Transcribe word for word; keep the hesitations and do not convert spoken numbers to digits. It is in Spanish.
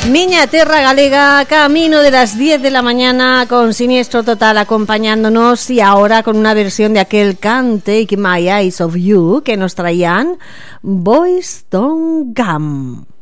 Miña Terra Galega, camino de las diez de la mañana con Siniestro Total acompañándonos, y ahora con una versión de aquel Can't Take My Eyes Off You que nos traían Boys Don't Gum.